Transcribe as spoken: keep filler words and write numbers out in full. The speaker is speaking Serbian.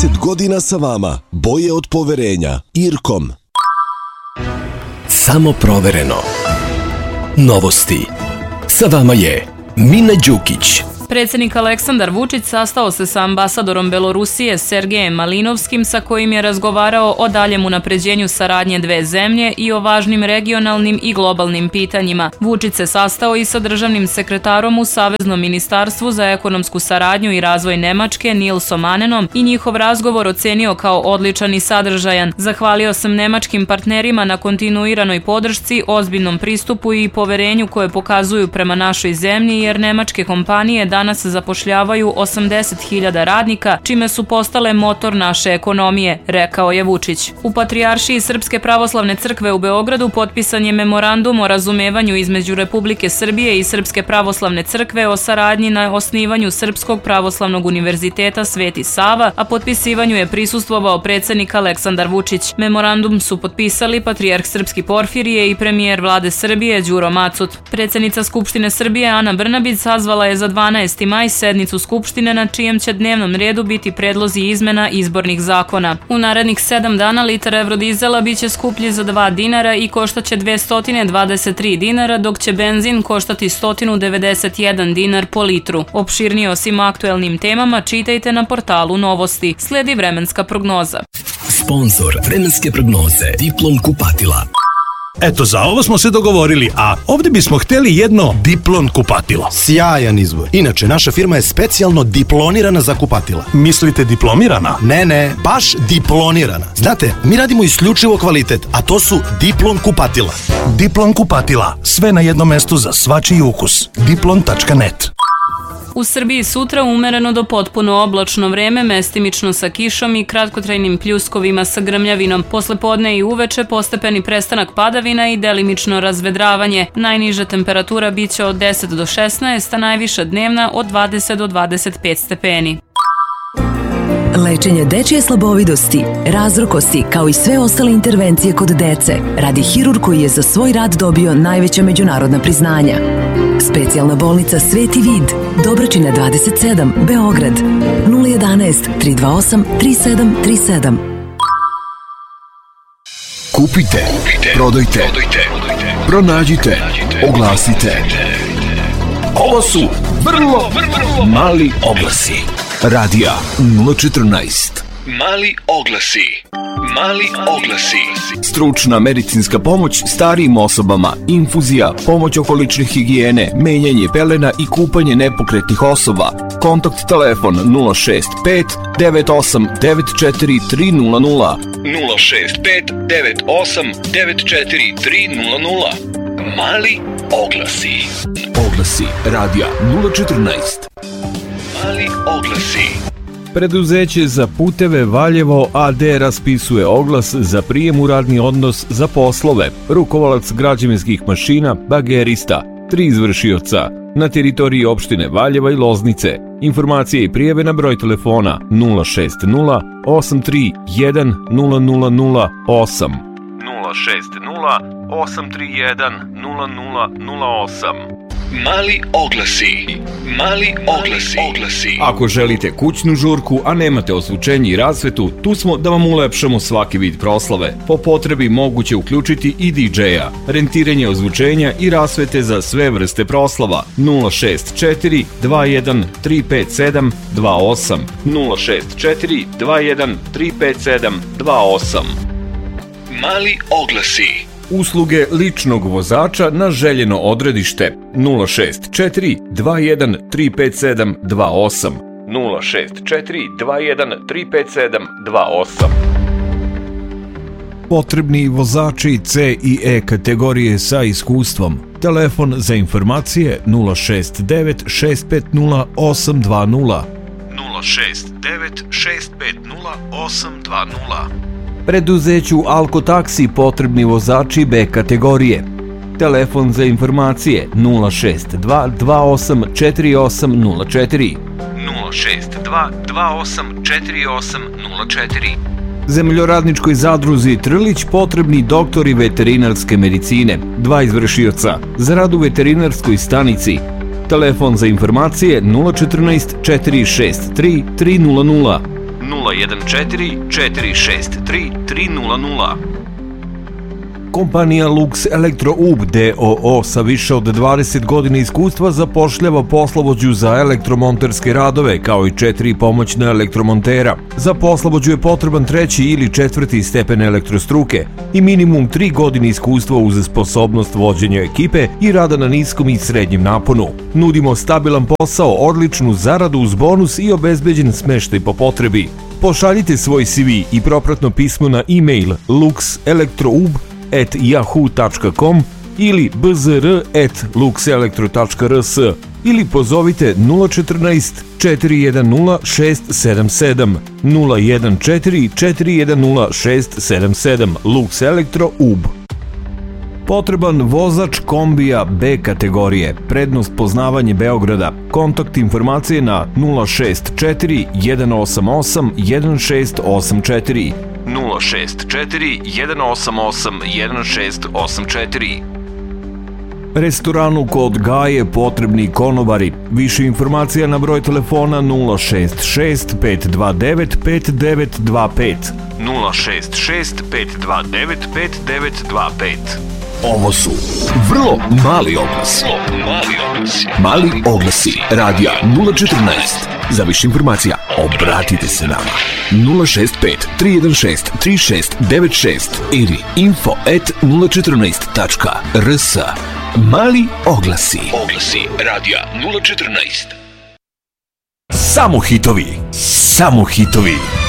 trideset godina sa vama. Boje od poverenja. Irkom. Samo provereno. Novosti. Sa vama je Mina Đukić. Predsjednik Aleksandar Vučić sastao se sa ambasadorom Belorusije Sergejem Malinovskim, sa kojim je razgovarao o daljem unapređenju saradnje dve zemlje i o važnim regionalnim i globalnim pitanjima. Vučić se sastao i sa državnim sekretarom u Saveznom ministarstvu za ekonomsku saradnju i razvoj Nemačke Nilsom Anenom i njihov razgovor ocenio kao odličan i sadržajan. Zahvalio sam nemačkim partnerima na kontinuiranoj podršci, ozbiljnom pristupu i poverenju koje pokazuju prema našoj zemlji, jer nemačke kompanije danas zapošljavaju osamdeset hiljada radnika, čime su postale motor naše ekonomije, rekao je Vučić. U Patrijaršiji Srpske pravoslavne crkve u Beogradu potpisan je memorandum o razumevanju između Republike Srbije i Srpske pravoslavne crkve o saradnji na osnivanju Srpskog pravoslavnog univerziteta Sveti Sava, a potpisivanju je prisustvovao predsjednik Aleksandar Vučić. Memorandum su potpisali patrijarh Srpski Porfirije i premijer vlade Srbije Đuro Macut. Predsjednica Skupštine Srbije Ana Brnabić sazvala je za dvanaesti maj sednicu Skupštine, na čijem će dnevnom redu biti predlozi izmena izbornih zakona. U narednih sedam dana litar evrodizela biće skuplji za dva dinara i koštaće dvesta dvadeset tri dinara, dok će benzin koštati sto devedeset jedan dinar po litru. Opširnije o svim aktuelnim temama čitajte na portalu Novosti. Sledi vremenska prognoza. Sponzor vremenske prognoze Diplon kupatila. Eto, za ovo smo se dogovorili, a ovdje bismo htjeli jedno Diplon kupatilo. Sjajan izbor. Inače, naša firma je specijalno diplonirana za kupatila. Mislite diplomirana? Ne, ne, baš diplonirana. Znate, mi radimo isključivo kvalitet, a to su Diplon kupatila. Diplon kupatila, sve na jednom mestu za svačiji ukus. diplon tačka net. U Srbiji sutra umereno do potpuno oblačno vreme, mestimično sa kišom i kratkotrajnim pljuskovima sa grmljavinom. Posle podne i uveče postepeni prestanak padavina i delimično razvedravanje. Najniža temperatura biće od deset do šesnaest, a najviša dnevna od dvadeset do dvadeset pet stepeni. Lečenje dečije slabovidosti, razrokosti, kao i sve ostale intervencije kod dece, radi hirurg koji je za svoj rad dobio najveća međunarodna priznanja. Specijalna bolnica Sveti Vid, Dobračina dvadeset sedam, Beograd, nula jedanaest, tri dva osam, tri sedam tri sedam. Kupite, prodajte, pronađite, oglasite. Ovo su vrlo, vrlo mali oglasi. Radija nula četrnaest. Mali oglasi. Mali oglasi. Stručna medicinska pomoć starijim osobama, infuzija, pomoć oko lične higijene, menjanje pelena i kupanje nepokretnih osoba. Kontakt telefon nula šest pet devet osam devet četiri tri nula nula. nula šest pet devet osam devet četiri tri nula nula. Mali oglasi. Oglasi Radija nula četrnaest. Mali oglasi. Preduzeće za puteve Valjevo A D raspisuje oglas za prijem u radni odnos za poslove. Rukovalac građevinskih mašina, bagerista, tri izvršioca na teritoriji opštine Valjeva i Loznice. Informacije i prijave na broj telefona nula šest nula osam tri jedan nula nula nula osam. nula šest nula osam tri jedan nula nula nula osam. Mali oglasi. Mali oglasi. oglasi. Ako želite kućnu žurku, a nemate osvučenje i rasvetu, tu smo da vam ulepšamo svaki vid proslave. Po potrebi moguće uključiti i D J-a. Rentiranje ozvučenja i rasvete za sve vrste proslava. nula šest četiri dva jedan tri pet sedam dva osam. nula šest četiri dva jedan tri pet sedam dva osam. Mali oglasi. Usluge ličnog vozača na željeno odredište nula šest četiri dva jedan tri pet sedam dva osam. nula šest četiri dva jedan tri pet sedam dva osam. Potrebni vozači C i E kategorije sa iskustvom. Telefon za informacije nula šest devet šest pet nula osam dva nula. nula šest devet šest pet nula osam dva nula. Preduzeću Alkotaksi potrebni vozači B kategorije. Telefon za informacije nula šest dva dva osam četiri osam nula četiri. nula šest dva dva osam četiri osam nula četiri. Zemljoradničkoj zadruzi Trlić potrebni doktori veterinarske medicine, dva izvršioca za rad u veterinarskoj stanici. Telefon za informacije nula četrnaest četiri šest tri tri nula nula. nula jedan četiri četiri šest tri tri nula nula. Kompanija Lux Elektro-U B d o o sa više od dvadeset godina iskustva zapošljava poslovođu za elektromonterske radove, kao i četiri pomoćna elektromontera. Za poslovođu je potreban treći ili četvrti stepen elektrostruke i minimum tri godine iskustva uz sposobnost vođenja ekipe i rada na niskom i srednjem naponu. Nudimo stabilan posao, odličnu zaradu uz bonus i obezbeđen smeštaj po potrebi. Pošaljite svoj C V i propratno pismo na e-mail luxelektroub at yahoo tačka com ili bzr at luxelektro tačka r s ili pozovite nula četrnaest četiri jedan nula šest sedam sedam nula jedan četiri četiri jedan nula šest sedam sedam. Lux Elektro U B. Potreban vozač kombija B kategorije, prednost poznavanje Beograda. Kontakt informacije na nula šest četiri jedan osam osam jedan šest osam četiri nula šest četiri jedan osam osam jedan šest osam četiri. Restoranu kod Gaje potrebni konobari. Više informacija na broj telefona nula šest šest pet dva devet pet devet dva pet nula šest šest pet dva devet pet devet dva pet. Ovo su vrlo mali oglasi. Mali oglasi. Mali oglasi radija nula četrnaest. Za više informacija obratite se nama nula šest pet tri jedan šest tri šest devet šest ili info at nula četrnaest tačka r s. Mali oglasi. Oglasi radija nula četrnaest. Samo hitovi. Samo hitovi.